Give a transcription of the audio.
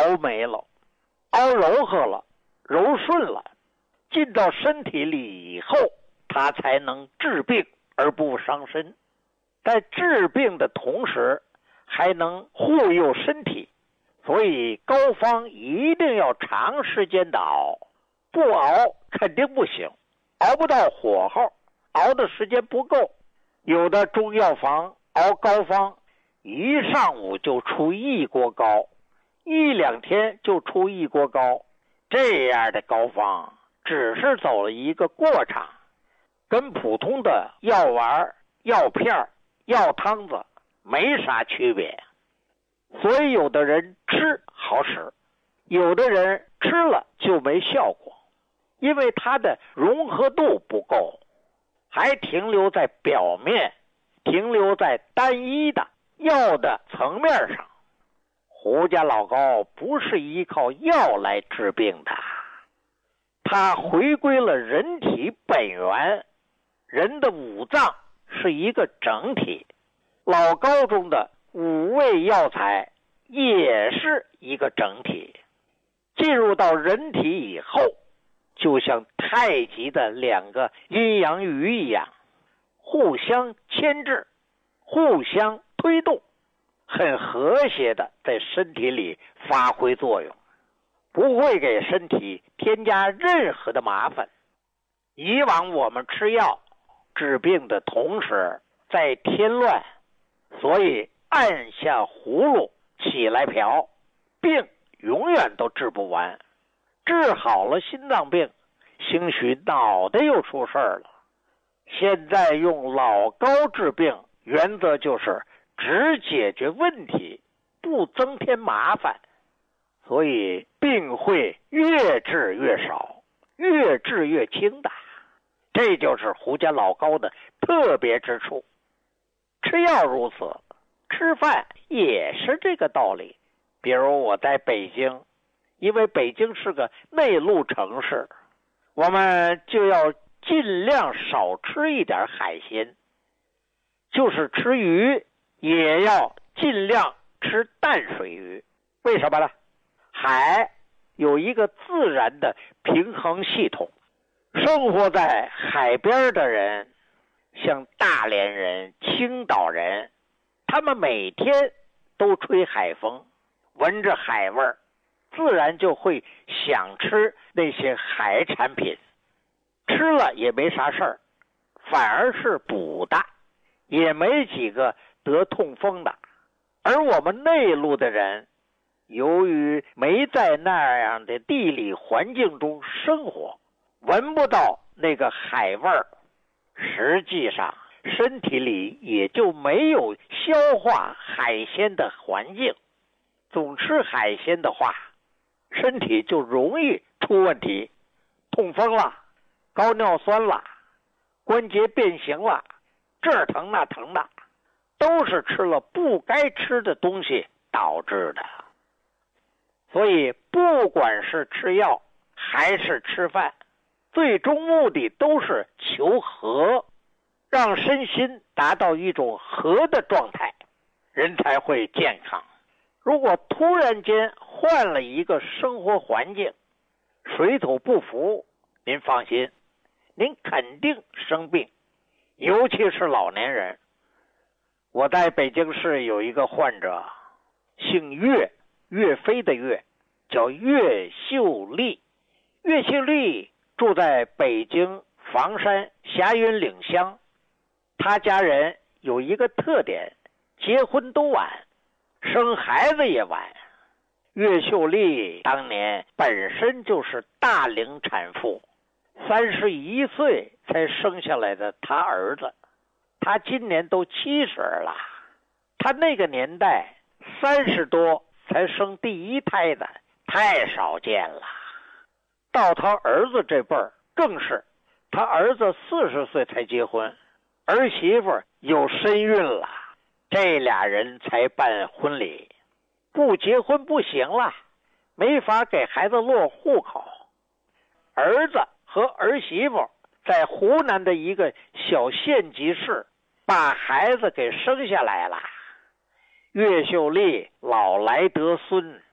熬没了，熬柔和了，柔顺了，进到身体里以后，它才能治病而不伤身。在治病的同时，还能护佑身体。所以膏方一定要长时间的熬，不熬肯定不行，熬不到火候，熬的时间不够。有的中药房熬膏方，一上午就出1锅膏，1-2天就出1锅膏。这样的膏方只是走了一个过场，跟普通的药丸、药片、药汤子没啥区别。所以有的人吃好使，有的人吃了就没效果，因为它的融合度不够，还停留在表面，停留在单一的药的层面上。胡家老膏不是依靠药来治病的，它回归了人体本源。人的五脏是一个整体，老膏中的5味药材也是一个整体。进入到人体以后，就像太极的2个阴阳鱼一样，互相牵制，互相推动，很和谐的在身体里发挥作用，不会给身体添加任何的麻烦。以往我们吃药治病的同时在添乱，所以按下葫芦起来瓢，病永远都治不完。治好了心脏病，兴许脑袋又出事儿了。现在用老膏治病，原则就是只解决问题，不增添麻烦，所以病会越治越少，越治越轻的。这就是胡家老膏的特别之处。吃药如此，吃饭也是这个道理。比如我在北京，因为北京是个内陆城市，我们就要尽量少吃一点海鲜，就是吃鱼也要尽量吃淡水鱼。为什么呢？海有一个自然的平衡系统，生活在海边的人，像大连人、青岛人，他们每天都吹海风，闻着海味儿，自然就会想吃那些海产品。吃了也没啥事儿，反而是补的，也没几个得痛风的。而我们内陆的人，由于没在那样的地理环境中生活，闻不到那个海味儿，实际上身体里也就没有消化海鲜的环境。总吃海鲜的话，身体就容易出问题，痛风了，高尿酸了，关节变形了，这儿疼那疼的，都是吃了不该吃的东西导致的。所以不管是吃药还是吃饭，最终目的都是求和，让身心达到一种和的状态，人才会健康。如果突然间换了一个生活环境，水土不服，您放心，您肯定生病，尤其是老年人。我在北京市有一个患者，姓岳，岳飞的岳，叫岳秀丽。岳秀丽住在北京房山霞云岭乡，他家人有一个特点，结婚都晚，生孩子也晚。岳秀丽当年本身就是大龄产妇，31岁才生下来的他儿子，他今年都70了。他那个年代30多才生第一胎的太少见了。到他儿子这辈儿更是，他儿子40岁才结婚，儿媳妇有身孕了，这俩人才办婚礼。不结婚不行了，没法给孩子落户口。儿子和儿媳妇在湖南的一个小县级市把孩子给生下来了。岳秀丽老来得孙，